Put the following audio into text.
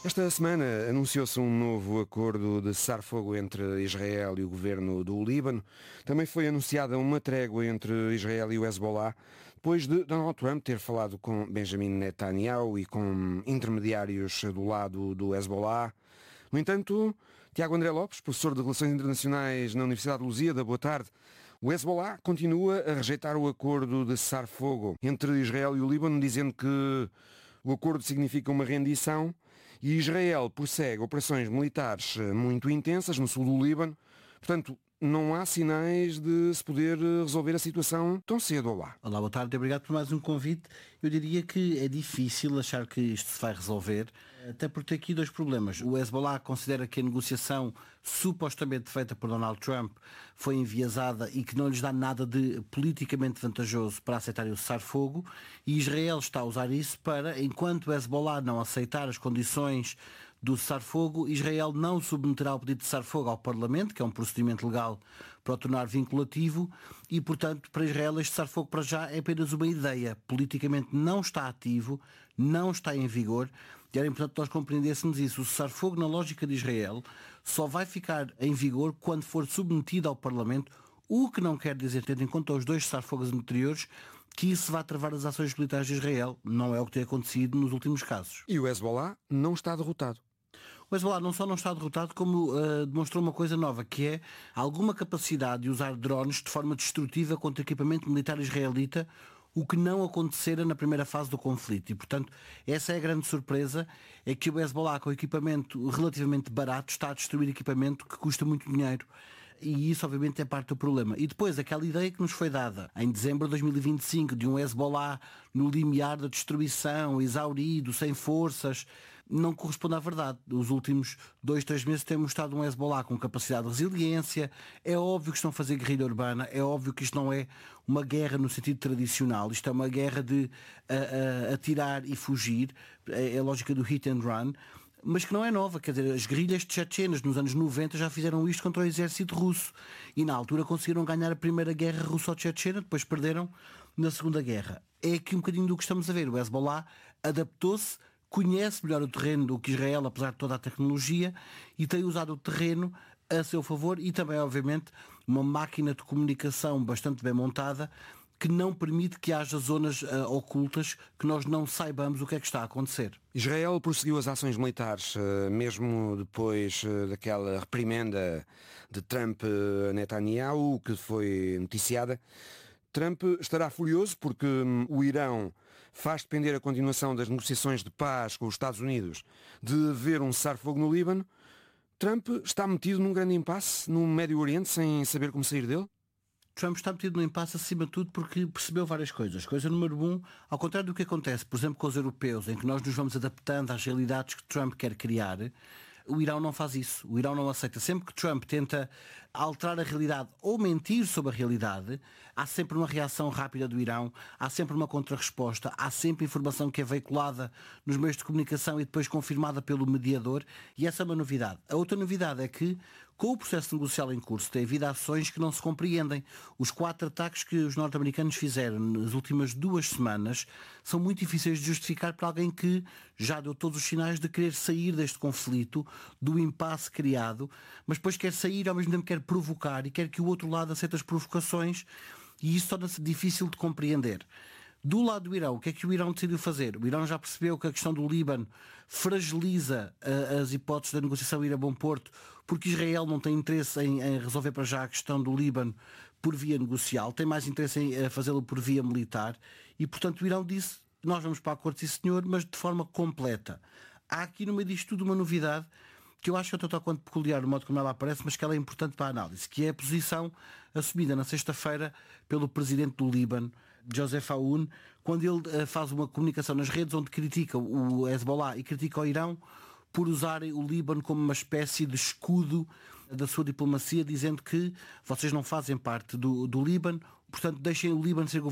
Esta semana anunciou-se um novo acordo de cessar-fogo entre Israel e o governo do Líbano. Também foi anunciada uma trégua entre Israel e o Hezbollah, depois de Donald Trump ter falado com Benjamin Netanyahu e com intermediários do lado do Hezbollah. No entanto, Tiago André Lopes, professor de Relações Internacionais na Universidade de Lusíada, boa tarde. O Hezbollah continua a rejeitar o acordo de cessar-fogo entre Israel e o Líbano, dizendo que o acordo significa uma rendição e Israel prossegue operações militares muito intensas no sul do Líbano. Portanto, não há sinais de se poder resolver a situação tão cedo lá. Olá, boa tarde, obrigado por mais um convite. Eu diria que é difícil achar que isto se vai resolver, até porque tem aqui dois problemas. O Hezbollah considera que a negociação supostamente feita por Donald Trump foi enviesada e que não lhes dá nada de politicamente vantajoso para aceitarem o cessar-fogo, e Israel está a usar isso para, enquanto o Hezbollah não aceitar as condições do cessar-fogo, Israel não submeterá o pedido de cessar-fogo ao Parlamento, que é um procedimento legal para o tornar vinculativo, e, portanto, para Israel este cessar-fogo para já é apenas uma ideia. Politicamente não está ativo, não está em vigor, e era importante nós compreendêssemos isso. O cessar-fogo, na lógica de Israel, só vai ficar em vigor quando for submetido ao Parlamento, o que não quer dizer, tendo em conta os dois cessar-fogos anteriores, que isso vai travar as ações militares de Israel. Não é o que tem acontecido nos últimos casos. E o Hezbollah não está derrotado. O Hezbollah não só não está derrotado, como demonstrou uma coisa nova, que é alguma capacidade de usar drones de forma destrutiva contra equipamento militar israelita, o que não acontecera na primeira fase do conflito. E, portanto, essa é a grande surpresa, é que o Hezbollah, com equipamento relativamente barato, está a destruir equipamento que custa muito dinheiro. E isso, obviamente, é parte do problema. E depois, aquela ideia que nos foi dada em dezembro de 2025, de um Hezbollah no limiar da destruição, exaurido, sem forças, não corresponde à verdade. Os últimos 2-3 meses temos mostrado um Hezbollah com capacidade de resiliência. É óbvio que estão a fazer guerrilha urbana, é óbvio que isto não é uma guerra no sentido tradicional, isto é uma guerra de atirar e fugir, é a lógica do hit and run, mas que não é nova. Quer dizer, as guerrilhas tchetchenas nos anos 90 já fizeram isto contra o exército russo e na altura conseguiram ganhar a primeira guerra russo-tchetchena, depois perderam na segunda guerra. É aqui um bocadinho do que estamos a ver. O Hezbollah adaptou-se, conhece melhor o terreno do que Israel, apesar de toda a tecnologia, e tem usado o terreno a seu favor e também, obviamente, uma máquina de comunicação bastante bem montada que não permite que haja zonas ocultas que nós não saibamos o que é que está a acontecer. Israel prosseguiu as ações militares, mesmo depois daquela reprimenda de Trump a Netanyahu, que foi noticiada. Trump estará furioso porque o Irão faz depender a continuação das negociações de paz com os Estados Unidos de haver um cessar-fogo no Líbano. Trump está metido num grande impasse no Médio Oriente sem saber como sair dele? Trump está metido no impasse acima de tudo porque percebeu várias coisas. Coisa número 1, ao contrário do que acontece, por exemplo, com os europeus, em que nós nos vamos adaptando às realidades que Trump quer criar, o Irão não faz isso. O Irão não aceita. Sempre que Trump tenta alterar a realidade ou mentir sobre a realidade, há sempre uma reação rápida do Irão, há sempre uma contrarresposta, há sempre informação que é veiculada nos meios de comunicação e depois confirmada pelo mediador, e essa é uma novidade. A outra novidade é que, com o processo negocial em curso, tem havido ações que não se compreendem. Os 4 ataques que os norte-americanos fizeram nas últimas 2 semanas são muito difíceis de justificar para alguém que já deu todos os sinais de querer sair deste conflito, do impasse criado, mas depois quer sair e ao mesmo tempo quer provocar e quer que o outro lado aceite as provocações, e isso torna-se difícil de compreender. Do lado do Irão, o que é que o Irão decidiu fazer? O Irão já percebeu que a questão do Líbano fragiliza as hipóteses da negociação ir a bom porto, porque Israel não tem interesse em resolver para já a questão do Líbano por via negocial, tem mais interesse em fazê-lo por via militar, e portanto o Irão disse: nós vamos para acordo, sim senhor, mas de forma completa. Há aqui no meio disto tudo uma novidade que eu acho que é tanto quanto peculiar no modo como ela aparece, mas que ela é importante para a análise, que é a posição assumida na sexta-feira pelo presidente do Líbano, Joseph Aoun, quando ele faz uma comunicação nas redes onde critica o Hezbollah e critica o Irão por usarem o Líbano como uma espécie de escudo da sua diplomacia, dizendo que vocês não fazem parte do Líbano, portanto deixem o Líbano ser